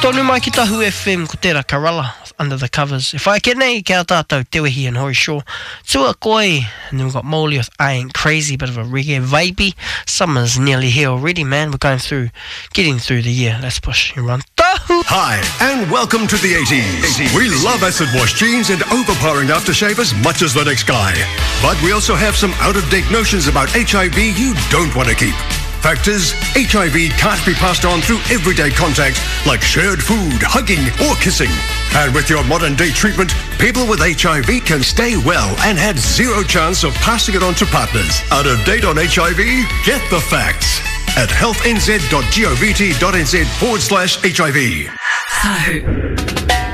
Tonu mai ki Tahu FM ko tērā Karala under the covers. E whae kenei kia tātou te wehi and hori shore. Tua koe, and then we've got Molly with I Ain't Crazy, bit of a reggae vapey. Summer's nearly here already, man. We're getting through the year. Let's push and run. Tahu! Hi, and welcome to the 80s. We love acid wash jeans and overpowering aftershave as much as the next guy. But we also have some out-of-date notions about HIV you don't want to keep. Fact is, HIV can't be passed on through everyday contact like shared food, hugging or kissing. And with your modern day treatment, people with HIV can stay well and have zero chance of passing it on to partners. Out of date on HIV? Get the facts at healthnz.govt.nz/HIV. So